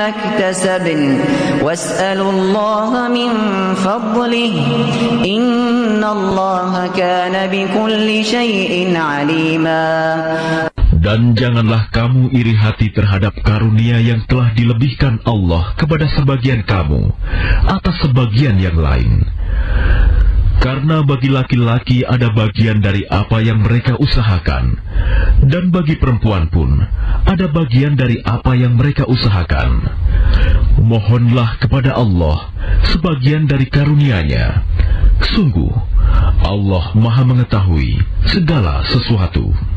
مما اكتسبن واسألوا الله من فضله إن الله كان بكل شيء عليما. Dan janganlah kamu iri hati terhadap karunia yang telah dilebihkan Allah kepada sebagian kamu atas sebagian yang lain. Karena bagi laki-laki ada bagian dari apa yang mereka usahakan, dan bagi perempuan pun ada bagian dari apa yang mereka usahakan. Mohonlah kepada Allah sebagian dari karunia-Nya. Sungguh, Allah Maha mengetahui segala sesuatu.